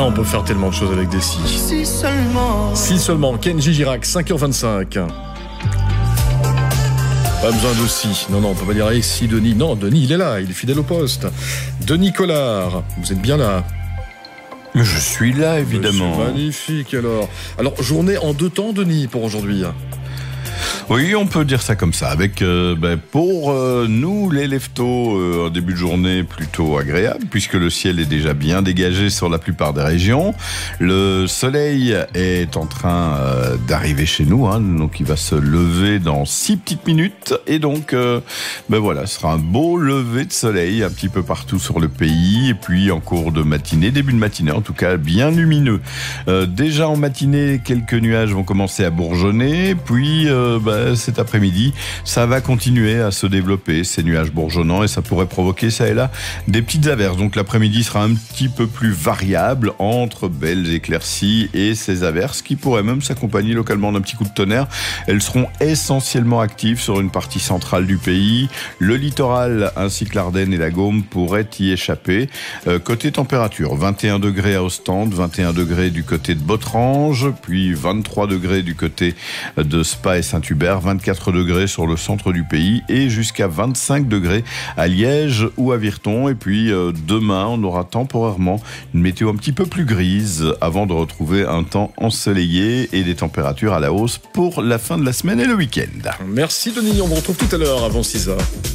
Non, on peut faire tellement de choses avec des si. Si seulement. Si seulement. Kenji Girac, 5h25. Pas besoin de si. Non, on peut pas dire si Denis. Non, Denis, il est là, il est fidèle au poste. Denis Collard, vous êtes bien là? Je suis là, évidemment. C'est magnifique, alors. Alors, journée en 2 temps, Denis, pour aujourd'hui. Oui, on peut dire ça comme ça. Avec, pour nous, les leftos, un début de journée plutôt agréable, puisque le ciel est déjà bien dégagé sur la plupart des régions. Le soleil est en train d'arriver chez nous, donc il va se lever dans 6 petites minutes. Et donc, voilà, ce sera un beau lever de soleil un petit peu partout sur le pays. Et puis, en cours de matinée, début de matinée, en tout cas, bien lumineux. Déjà en matinée, quelques nuages vont commencer à bourgeonner. Puis, cet après-midi, ça va continuer à se développer, ces nuages bourgeonnants, et ça pourrait provoquer ça et là des petites averses. Donc l'après-midi sera un petit peu plus variable entre belles éclaircies et ces averses qui pourraient même s'accompagner localement d'un petit coup de tonnerre. Elles seront essentiellement actives sur une partie centrale du pays. Le littoral ainsi que l'Ardenne et la Gaume pourraient y échapper. Côté température, 21 degrés à Ostende, 21 degrés du côté de Botrange, puis 23 degrés du côté de Spa et Saint-Hubert, 24 degrés sur le centre du pays et jusqu'à 25 degrés à Liège ou à Virton. Et puis demain, on aura temporairement une météo un petit peu plus grise avant de retrouver un temps ensoleillé et des températures à la hausse pour la fin de la semaine et le week-end. Merci Denis, on vous retrouve tout à l'heure avant 6h.